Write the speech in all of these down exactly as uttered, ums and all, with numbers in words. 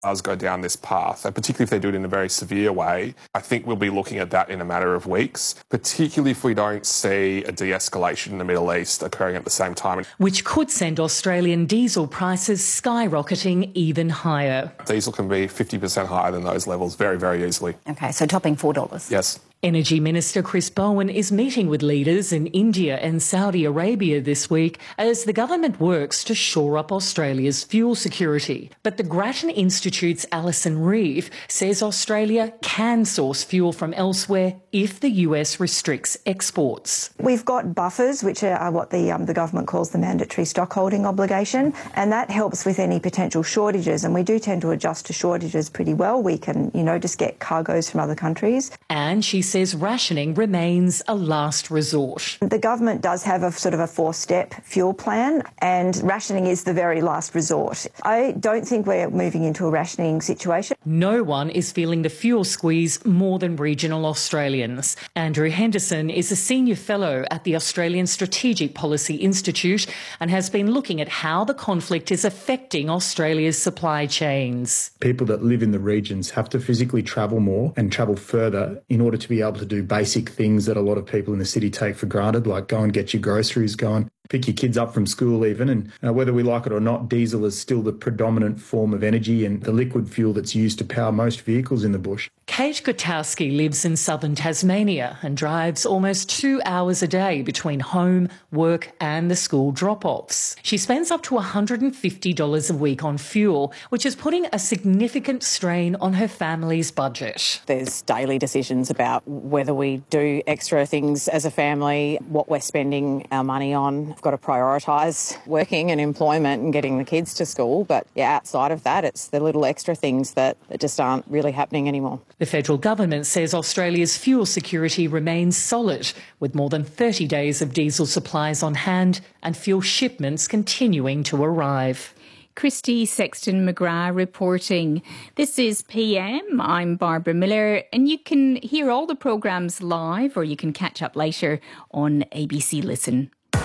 does go down this path, and particularly if they do it in a very severe way, I think we'll be looking at that in a matter of weeks, particularly if we don't see a de-escalation in the Middle East occurring at the same time. Which could send Australian diesel prices skyrocketing even higher. Diesel can be fifty percent higher than those levels very, very easily. OK, so topping four dollars. Yes. Energy Minister Chris Bowen is meeting with leaders in India and Saudi Arabia this week as the government works to shore up Australia's fuel security. But the Grattan Institute's Alison Reeve says Australia can source fuel from elsewhere if the U S restricts exports. We've got buffers, which are what the, um, the government calls the mandatory stockholding obligation, and that helps with any potential shortages. And we do tend to adjust to shortages pretty well. We can, you know, just get cargoes from other countries. And she says rationing remains a last resort. The government does have a sort of a four-step fuel plan, and rationing is the very last resort. I don't think we're moving into a rationing situation. No one is feeling the fuel squeeze more than regional Australians. Andrew Henderson is a senior fellow at the Australian Strategic Policy Institute and has been looking at how the conflict is affecting Australia's supply chains. People that live in the regions have to physically travel more and travel further in order to be able to do basic things that a lot of people in the city take for granted, like go and get your groceries, go and pick your kids up from school even. And uh, whether we like it or not, diesel is still the predominant form of energy and the liquid fuel that's used to power most vehicles in the bush. Kate Gutowski lives in southern Tasmania and drives almost two hours a day between home, work and the school drop-offs. She spends up to one hundred fifty dollars a week on fuel, which is putting a significant strain on her family's budget. There's daily decisions about whether we do extra things as a family, what we're spending our money on. We've got to prioritise working and employment and getting the kids to school. But yeah, outside of that, it's the little extra things that, that just aren't really happening anymore. The federal government says Australia's fuel security remains solid, with more than thirty days of diesel supplies on hand and fuel shipments continuing to arrive. Christy Sexton McGrath reporting. This is P M. I'm Barbara Miller, and you can hear all the programmes live, or you can catch up later on A B C Listen.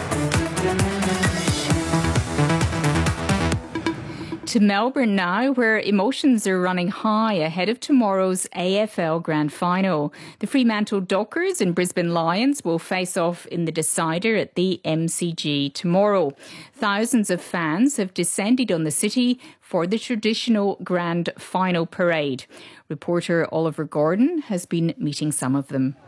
To Melbourne now, where emotions are running high ahead of tomorrow's A F L Grand Final. The Fremantle Dockers and Brisbane Lions will face off in the decider at the M C G tomorrow. Thousands of fans have descended on the city for the traditional Grand Final parade. Reporter Oliver Gordon has been meeting some of them.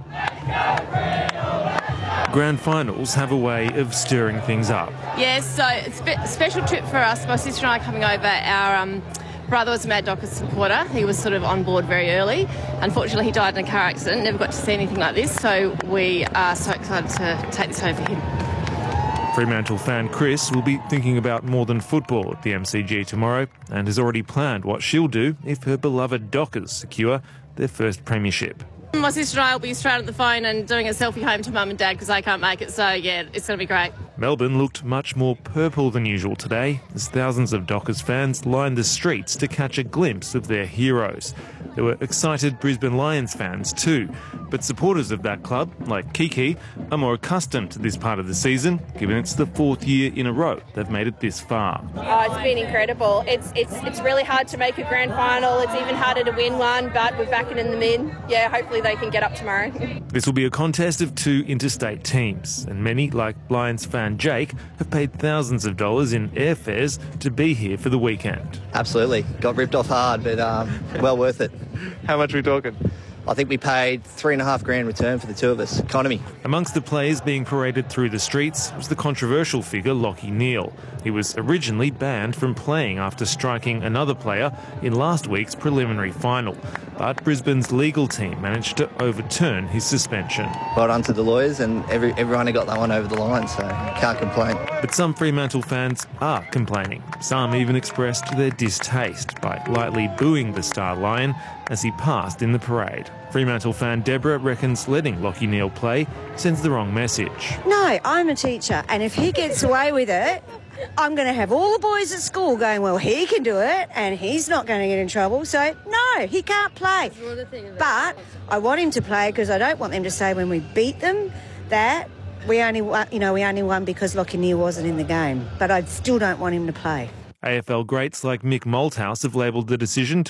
Grand finals have a way of stirring things up. Yes, so it's a special trip for us. My sister and I are coming over. Our um, brother was a Mad Dockers supporter. He was sort of on board very early. Unfortunately, he died in a car accident. Never got to see anything like this, so we are so excited to take this home for him. Fremantle fan Chris will be thinking about more than football at the M C G tomorrow and has already planned what she'll do if her beloved Dockers secure their first premiership. My sister and I will be straight on the phone and doing a selfie home to mum and dad because they can't make it, so yeah, it's going to be great. Melbourne looked much more purple than usual today as thousands of Dockers fans lined the streets to catch a glimpse of their heroes. There were excited Brisbane Lions fans too, but supporters of that club, like Kiki, are more accustomed to this part of the season, given it's the fourth year in a row they've made it this far. Oh, it's been incredible. It's it's it's really hard to make a grand final. It's even harder to win one, but we're backing in the min. Yeah, hopefully they can get up tomorrow. This will be a contest of two interstate teams, and many, like Lions fan Jake, have paid thousands of dollars in airfares to be here for the weekend. Absolutely. Got ripped off hard, but um, well worth it. How much are we talking? I think we paid three and a half grand return for the two of us. Economy. Amongst the players being paraded through the streets was the controversial figure Lachie Neale. He was originally banned from playing after striking another player in last week's preliminary final. But Brisbane's legal team managed to overturn his suspension. Well done to the lawyers, and every, everyone got that one over the line, so can't complain. But some Fremantle fans are complaining. Some even expressed their distaste by lightly booing the Star Lion as he passed in the parade. Fremantle fan Deborah reckons letting Lachie Neale play sends the wrong message. No, I'm a teacher, and if he gets away with it, I'm going to have all the boys at school going, well, he can do it, and he's not going to get in trouble. So, no, he can't play. But I want him to play because I don't want them to say when we beat them that we only won, you know, we only won because Lachie Neale wasn't in the game. But I still don't want him to play. A F L greats like Mick Malthouse have labelled the decision to